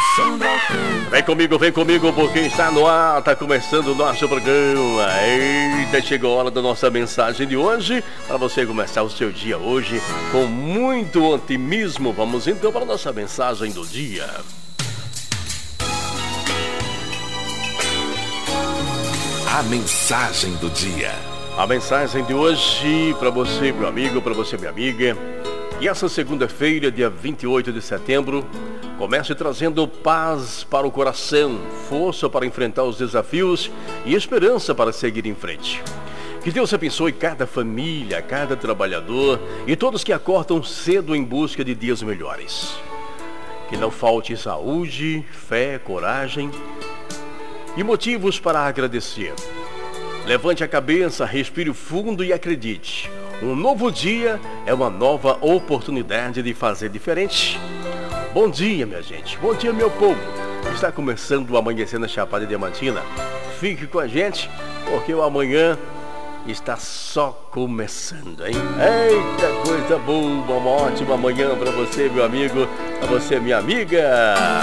Vem comigo, porque está no ar, está começando o nosso programa. Eita, chegou a hora da nossa mensagem de hoje, para você começar o seu dia hoje com muito otimismo. Vamos então para a nossa mensagem do dia. A mensagem do dia. A mensagem de hoje para você, meu amigo, para você, minha amiga. E essa segunda-feira, dia 28 de setembro, comece trazendo paz para o coração, força para enfrentar os desafios e esperança para seguir em frente. Que Deus abençoe cada família, cada trabalhador e todos que acordam cedo em busca de dias melhores. Que não falte saúde, fé, coragem e motivos para agradecer. Levante a cabeça, respire fundo e acredite. Um novo dia é uma nova oportunidade de fazer diferente. Bom dia, minha gente. Bom dia, meu povo. Está começando o Amanhecer na Chapada Diamantina. Fique com a gente, porque o amanhã está só começando, hein? Eita, coisa boa. Uma ótima manhã para você, meu amigo. Para você, minha amiga.